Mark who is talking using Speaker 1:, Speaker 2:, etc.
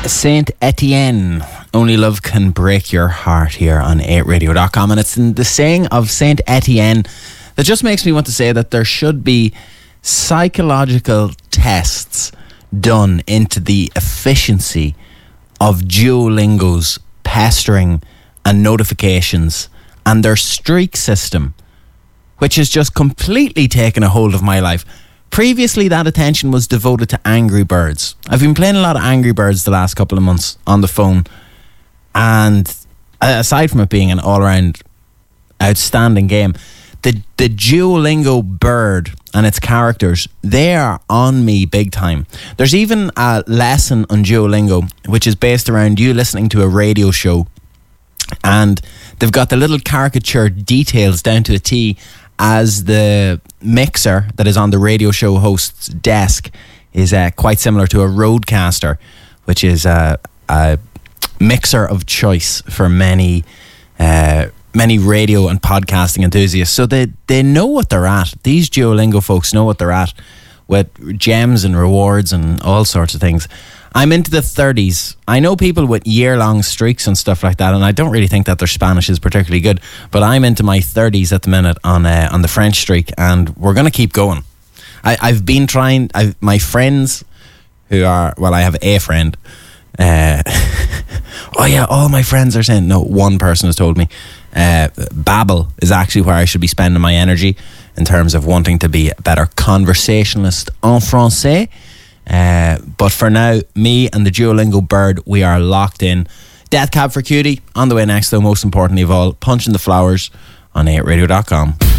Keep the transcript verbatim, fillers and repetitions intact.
Speaker 1: Saint Etienne, only love can break your heart, here on eight radio dot com. And it's in the saying of Saint Etienne that just makes me want to say that there should be psychological tests done into the efficiency of Duolingo's pestering and notifications and their streak system, which has just completely taken a hold of my life. Previously, that attention was devoted to Angry Birds. I've been playing a lot of Angry Birds the last couple of months on the phone, and aside from it being an all-around outstanding game, the, the Duolingo bird and its characters, they are on me big time. There's even a lesson on Duolingo which is based around you listening to a radio show, and they've got the little caricature details down to a T, as the mixer that is on the radio show host's desk is uh, quite similar to a Rodecaster, which is uh, a mixer of choice for many uh, many radio and podcasting enthusiasts. So they, they know what they're at. These Duolingo folks know what they're at with gems and rewards and all sorts of things. I'm into the thirties. I know people with year-long streaks and stuff like that, and I don't really think that their Spanish is particularly good, but I'm into my thirties at the minute on uh, on the French streak, and we're going to keep going. I, I've been trying... I've, my friends who are... Well, I have a friend. Uh, oh, yeah, all my friends are saying... No, one person has told me. Uh, Babbel is actually where I should be spending my energy in terms of wanting to be a better conversationalist en français. Uh, but for now, me and the Duolingo bird, we are locked in. Death Cab for Cutie on the way next, though. Most importantly of all, Punching the Flowers on eight radio dot com.